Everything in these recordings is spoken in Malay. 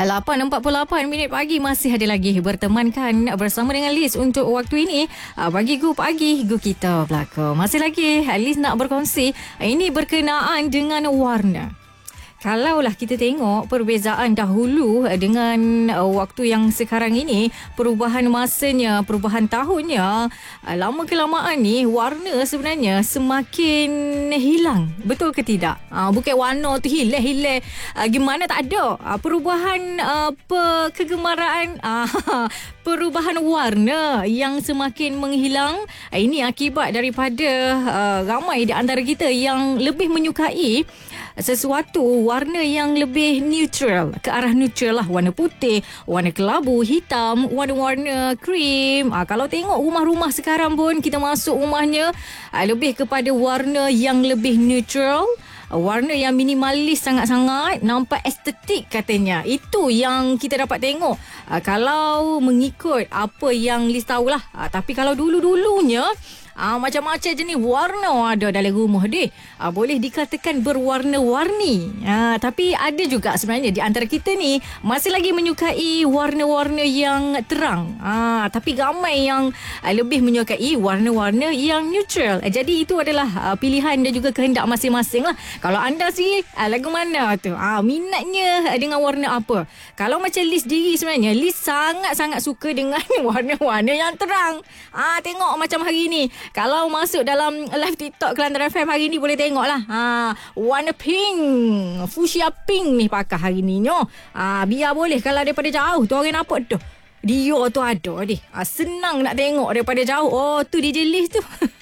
8.48 pagi masih ada lagi bertemankan bersama dengan Liz untuk waktu ini. Bagi Gu Pagi, Gu kita belakang. Masih lagi Liz nak berkongsi ini berkenaan dengan warna. Kalaulah kita tengok perbezaan dahulu dengan waktu yang sekarang ini, perubahan masanya, perubahan tahunnya, lama kelamaan ni warna sebenarnya semakin hilang. Betul ke tidak? Bukan warna tu hilang-hilang. Gimana tak ada. Perubahan kegemaran, perubahan warna yang semakin menghilang. Ini akibat daripada ramai di antara kita yang lebih menyukai sesuatu warna yang lebih neutral, ke arah neutral lah, warna putih, warna kelabu, hitam, warna-warna krim. Kalau tengok rumah-rumah sekarang pun kita masuk rumahnya lebih kepada warna yang lebih neutral, warna yang minimalis sangat-sangat, nampak estetik katanya. Itu yang kita dapat tengok kalau mengikut apa yang Liz tahulah. Tapi kalau dulu-dulunya macam-macam jenis warna ada dalam rumah deh. Boleh dikatakan berwarna-warni. Tapi ada juga sebenarnya di antara kita ni masih lagi menyukai warna-warna yang terang. Tapi ramai yang lebih menyukai warna-warna yang neutral. Jadi itu adalah pilihan dan juga kehendak masing-masing lah. Kalau anda sih lagu mana tu? Minatnya dengan warna apa? Kalau macam Liz diri sebenarnya, Liz sangat-sangat suka dengan warna-warna yang terang. Tengok macam hari ni, kalau masuk dalam live TikTok Kelantan FM hari ni boleh tengok lah. Warna pink, fuchsia pink ni pakai hari ni. Biar boleh kalau daripada jauh tu orang nampak tu. Dia tu ada deh. Senang nak tengok daripada jauh. Oh, tu DJ Liz tu.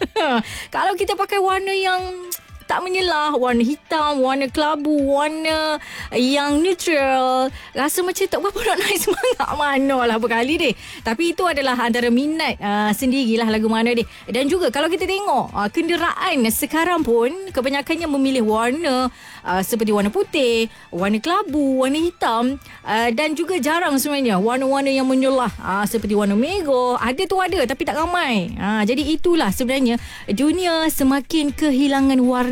Kalau kita pakai warna yang tak menyelah, warna hitam, warna kelabu, warna yang neutral, rasa macam tak berapa nak naik semangat mana lah berkali deh. Tapi itu adalah antara minat sendirilah lagu mana deh. Dan juga kalau kita tengok kenderaan sekarang pun kebanyakannya memilih warna seperti warna putih, warna kelabu, warna hitam, dan juga jarang sebenarnya warna-warna yang menyelah seperti warna merah. Ada tu ada tapi tak ramai. Jadi itulah sebenarnya dunia semakin kehilangan warna.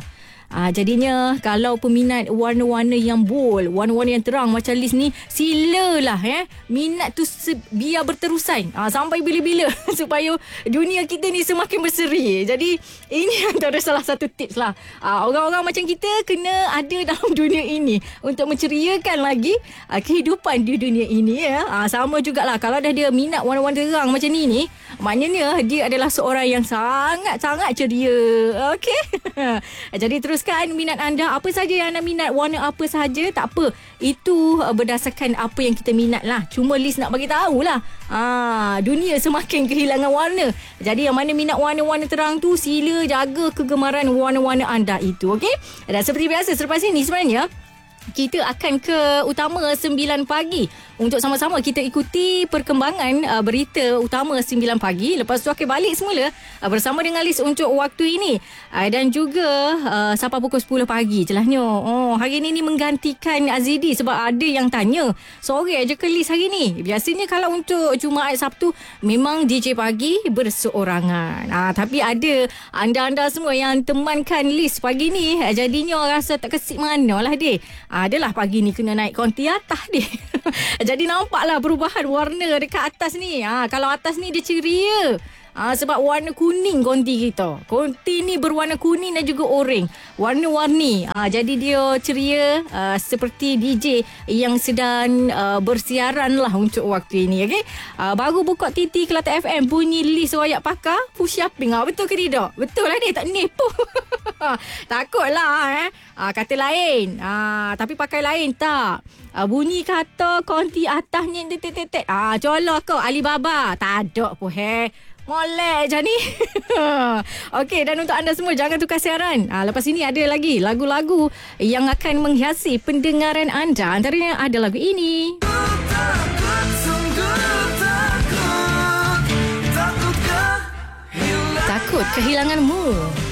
Jadinya kalau peminat warna-warna yang bold, warna-warna yang terang macam Liz ni, silalah minat tu biar berterusan sampai bila-bila supaya dunia kita ni semakin berseri. Jadi ini antara salah satu tips lah. Orang-orang macam kita kena ada dalam dunia ini untuk menceriakan lagi kehidupan di dunia ini. Sama jugalah kalau dah dia minat warna-warna terang macam ni, maknanya dia adalah seorang yang sangat-sangat ceria. Okey. Jadi teruskan minat anda, apa saja yang anda minat, warna apa saja, tak apa. Itu berdasarkan apa yang kita minat lah. Cuma Liz nak bagi tahulah, dunia semakin kehilangan warna. Jadi yang mana minat warna-warna terang tu, sila jaga kegemaran warna-warna anda itu. Okey. Dan seperti biasa selepas ini sebenarnya kita akan ke utama 9 pagi untuk sama-sama kita ikuti perkembangan berita utama 9 pagi. Lepas tu akan balik semula bersama dengan Liz untuk waktu ini. Dan juga sampai pukul 10 pagi jelahnya. Hari ni menggantikan Azidi sebab ada yang tanya, sore aja ke Liz hari ni? Biasanya kalau untuk Jumaat Sabtu memang DJ pagi berseorangan. Tapi ada anda-anda semua yang temankan Liz pagi ni, jadinya rasa tak kesik mana lah deh. Adalah pagi ni kena naik konti atas dia. Jadi nampaklah perubahan warna dekat atas ni. Kalau atas ni dia ceria. Sebab warna kuning konti kita. Konti ni berwarna kuning dan juga oranye. Warna-warni. Jadi dia ceria seperti DJ yang sedang bersiaran lah untuk waktu ini. Okay? Baru buka TT Kelantan FM bunyi Liz Wayak Pakar fuchsia pink. Betul ke tidak? Betul lah dia, tak nipu. Takutlah kata lain. Tapi pakai lain tak. Bunyi kata konti atasnya tetek-tetek. Colok kau Alibaba. Tak ada pun molek je ni. Okey, dan untuk anda semua jangan tukar siaran. Lepas ini ada lagi lagu-lagu yang akan menghiasi pendengaran anda. Antaranya ada lagu ini. Takut kehilanganmu.